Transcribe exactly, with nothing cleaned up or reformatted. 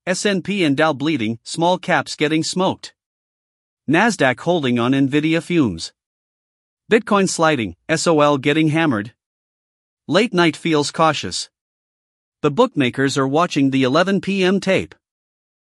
S and P and Dow bleeding, small caps getting smoked. Nasdaq holding on Nvidia fumes. Bitcoin sliding, S O L getting hammered. Late night feels cautious. The bookmakers are watching the eleven p m tape.